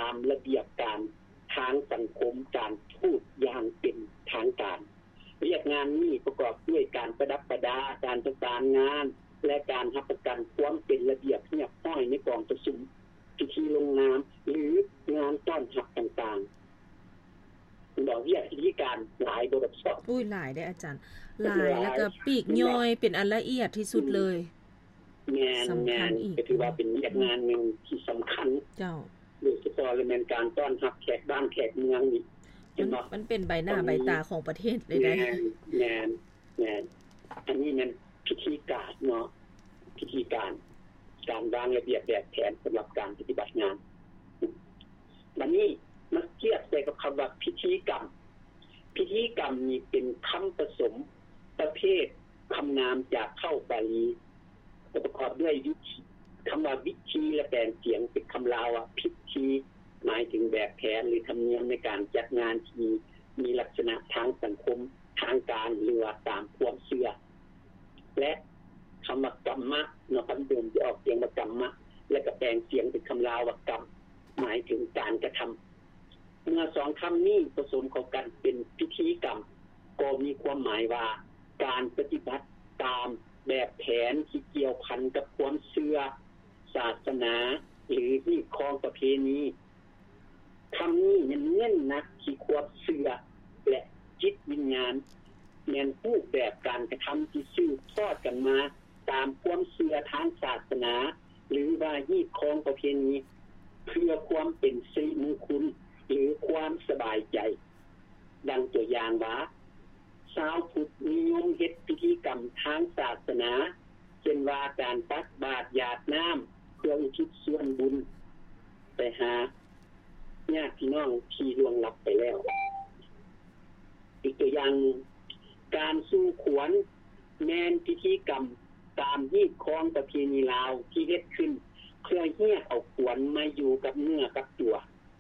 ามระเบียบการทางสังคมการทูตอย่างเป็นทางการเรียกงานนี้ประกอบด้วยการประดับประดาการประสานงานและการรับประกันความเป็นระเบียบเรียบร้อยในกองประชุมพิธีลงนามหรืองานต้อนรับต่างๆดอกเบี้ยพิธีการหลายบทสอบหลายได้อาจารย์หลายแล้วก็ปีกย่อยเป็นอันละเอียดที่สุดเลยสำคัญอีกก็ถือว่าเป็นงานนึงที่สำคัญเจ้าโดยเฉพาะเรื่องการต้อนรับแขกบ้านแขกเมืองนี่มันเป็นใบหน้าใบตาของประเทศเลยได้แม่นอันนี้มันพิธีการเนาะพิธีการวางระเบียบแบบแผนสำหรับการปฏิบัติงานวันนี้มาเทียบใส่กับคำว่าพิธีกรรมนี่เป็นคำผสมประเภทคำนามจากเข้าบาลีประกอบด้วยวิธีคำว่าวิธีและแปลงเสียงเป็นคำลาวพิธีหมายถึงแบบแผนหรือธรรมเนียมในการจัดงานที่มีลักษณะทางสังคมทางการหรือว่าตามความเชื่อและคำว่ากรรมะเนาะคำเดิมที่ออกเสียงว่ากรรมะและก็แปลงเสียงเป็นคำลาวว่ากรรมหมายถึงการกระทำเมื่อสองคำนี้ผสมเข้ากันเป็นพิธีกรรมก็มีความหมายว่าการปฏิบัติตามแบบแผนที่เกี่ยวพันกับความเชื่อศาสนาหรือที่ครองประเพณีคำนี้เน้นนะที่ความเชื่อและจิตวิญญาณแม่นรูปแบบการกระทำที่สืบทอดกันมาตามความเชื่อทางศาสนาหรือว่าที่ครองประเพณีเพื่อความเป็นสิริมงคลหรือความสบายใจดังตัวอย่างว่าชาวพุทธนิยมเฮ็ดพิธีกรรมทางศาสนาเช่นว่าการตักบาตรหยาดน้ำเพื่ออุทิศส่วนบุญไปหาญาติพี่น้องที่ล่วงลับไปแล้วอีกตัวอย่างการสู่ขวัญแม่นพิธีกรรมตามฮีตของประเพณีลาวที่เฮ็ดขึ้นเพื่อเฮียเอาขวัญมาอยู่กับเนื้อกับตัว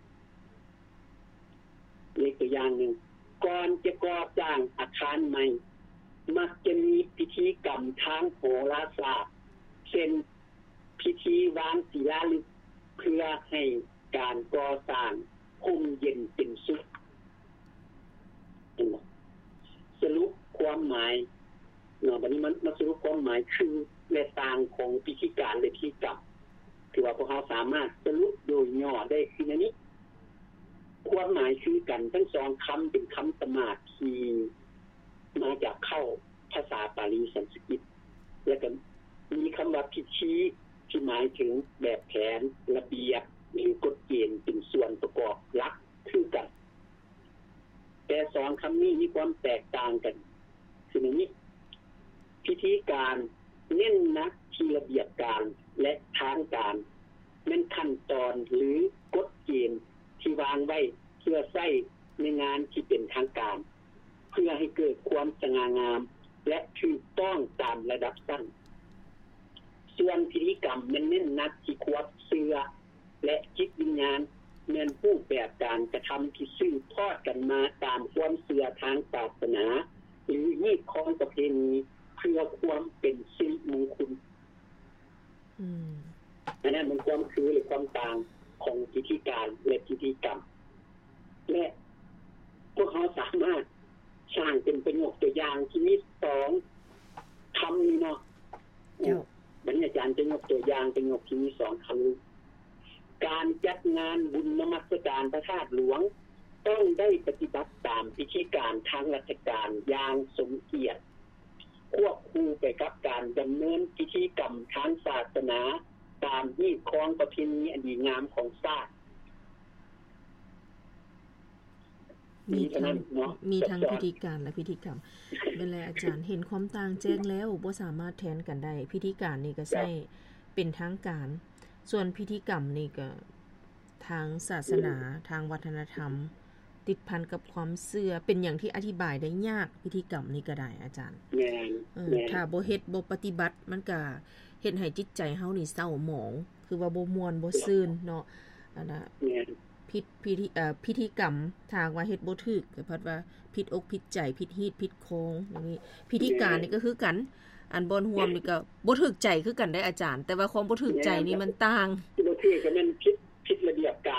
อีกตัวอย่างนึงก่อนจะก่อสร้างอาคารใหม่มักจะมีพิธีกรรมทางโหราศาสตร์เช่นพิธีวางศิลาฤกษ์เพื่อให้การก่อสร้างร่มเย็นเป็นสุขสรุปความหมายบัดนี้มันสรุปความหมายคือและต่างของพิธีการและพิธีกรรมถือว่าพวกเราสามารถสรุปโดยย่อได้คืออันนี้ความหมายคือกันทั้งสองคำเป็นคำสมาธิมาจากเข้าภาษาบาลีสันสกฤตแล้วก็มีคำว่าพิธีที่หมายถึงแบบแผนระเบียบหรือกฎเกณฑ์เป็นส่วนประกอบหลักคือกันแต่สองคำนี้มีความแตกต่างกันคืออย่างนี้พิธีการเน้นนักที่ระเบียบการและทางการเป็นขั้นตอนหรือกฎเกณฑ์ที่วางไว้เพื่อใช้ในงานที่เป็นทางการเพื่อให้เกิดความสง่างามและถูกต้องตามระดับชั้นส่วนพิธีกรรมเน้นนักที่ความเชื่อและจิตวิญญาณแม่นรูปแบบการกระทำที่สืบทอดกันมาตามความเชื่อทางศาสนาหรือฮีตของประเพณีเพื่อความเป็นสิริมงคลอันนั้นมันความคือหรือความต่างของพิธีการและพิธีกรรมและพวกเขาสามารถสร้างเป็นประโยคตัวอย่างที่มี2คำนี้เนาะบรรณาจารย์จะยกตัวอย่างประโยคที่มี2คำการจัดงานบุญนมัสการพระธาตุหลวงต้องได้ปฏิบัติตามพิธีการทางราชการอย่างสมเกียรติควบคู่ไปกับการดำเนินพิธีกรรมทางศาสนาตามที่ครองประเพณีอันดีงามของชาติมีทั้งพิธีการและพิธีกรรมเป็นแลอาจารย์เห็นความต่างแจ้งแล้วบ่สามารถแทนกันได้พิธีการนี่ก็ใช้เป็นทางการส่วนพิธีกรรมนี่ก็ทางศาสนาทางวัฒนธรรมติดพันกับความเชื่อเป็นอย่างที่อธิบายได้ยากพิธีกรรมนี่ก็ได้อาจารย์ถ้าบ่เฮ็ดบ่ปฏิบัติมันก็เฮ็ดให้จิตใจเฮานี่เศร้าหมองคือว่าบ่ม่วนบ่ซื่นเนาะอันน่ะพิธีกรรมทางว่าเฮ็ดบ่ถูกก็เพราะว่าผิดอกผิดใจผิดฮีตผิดโคงอย่างนี้พิธีการนี่ก็คือกันอันบ่ร่วมนี่ก็บ่ถูกใจคือกันได้อาจารย์แต่ว่าความบ่ถูกใจนี่มันต่างบ่ถูกก็แม่นผิดระเบียบการ